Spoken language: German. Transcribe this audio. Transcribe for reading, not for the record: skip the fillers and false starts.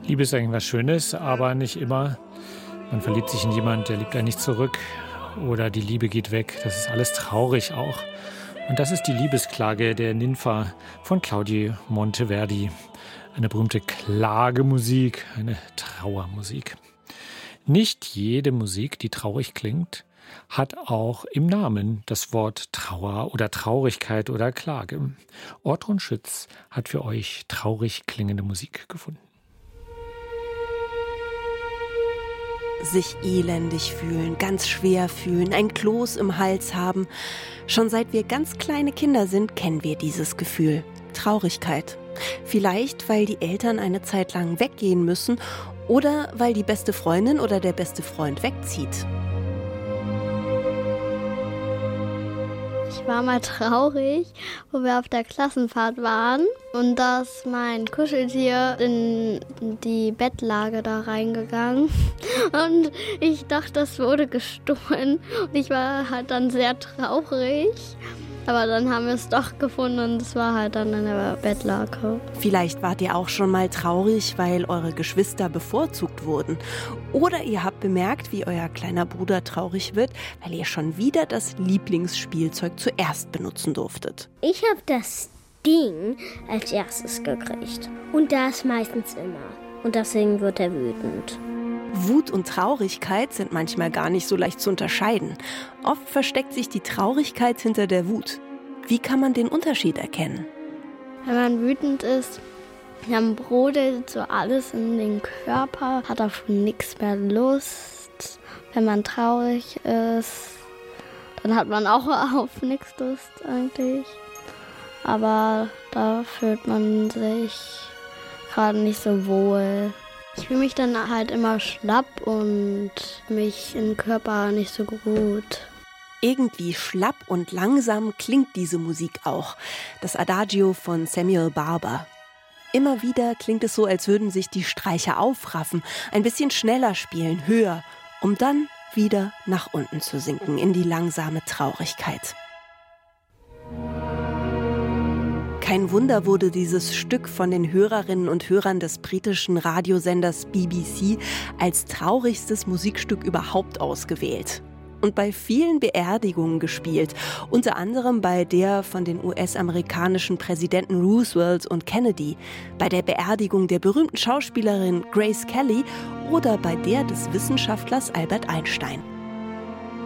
Liebe ist eigentlich was Schönes, aber nicht immer. Man verliebt sich in jemanden, der liebt einen nicht zurück. Oder die Liebe geht weg. Das ist alles traurig auch. Und das ist die Liebesklage der Ninfa von Claudio Monteverdi. Eine berühmte Klagemusik, eine Trauermusik. Nicht jede Musik, die traurig klingt, hat auch im Namen das Wort Trauer oder Traurigkeit oder Klage. Ortrun Schütz hat für euch traurig klingende Musik gefunden. Sich elendig fühlen, ganz schwer fühlen, ein Kloß im Hals haben. Schon seit wir ganz kleine Kinder sind, kennen wir dieses Gefühl. Traurigkeit. Vielleicht, weil die Eltern eine Zeit lang weggehen müssen oder weil die beste Freundin oder der beste Freund wegzieht. Ich war mal traurig, wo wir auf der Klassenfahrt waren und da ist mein Kuscheltier in die Bettlage da reingegangen und ich dachte, das wurde gestohlen und ich war halt dann sehr traurig. Aber dann haben wir es doch gefunden und es war halt dann in der Bettlage. Vielleicht wart ihr auch schon mal traurig, weil eure Geschwister bevorzugt wurden. Oder ihr habt bemerkt, wie euer kleiner Bruder traurig wird, weil ihr schon wieder das Lieblingsspielzeug zuerst benutzen durftet. Ich habe das Ding als erstes gekriegt. Und das meistens immer. Und deswegen wird er wütend. Wut und Traurigkeit sind manchmal gar nicht so leicht zu unterscheiden. Oft versteckt sich die Traurigkeit hinter der Wut. Wie kann man den Unterschied erkennen? Wenn man wütend ist, dann brodelt so alles in den Körper, hat auf nichts mehr Lust. Wenn man traurig ist, dann hat man auch auf nichts Lust eigentlich. Aber da fühlt man sich gerade nicht so wohl. Ich fühle mich dann halt immer schlapp und mich im Körper nicht so gut. Irgendwie schlapp und langsam klingt diese Musik auch. Das Adagio von Samuel Barber. Immer wieder klingt es so, als würden sich die Streicher aufraffen, ein bisschen schneller spielen, höher, um dann wieder nach unten zu sinken in die langsame Traurigkeit. Kein Wunder wurde dieses Stück von den Hörerinnen und Hörern des britischen Radiosenders BBC als traurigstes Musikstück überhaupt ausgewählt. Und bei vielen Beerdigungen gespielt, unter anderem bei der von den US-amerikanischen Präsidenten Roosevelt und Kennedy, bei der Beerdigung der berühmten Schauspielerin Grace Kelly oder bei der des Wissenschaftlers Albert Einstein.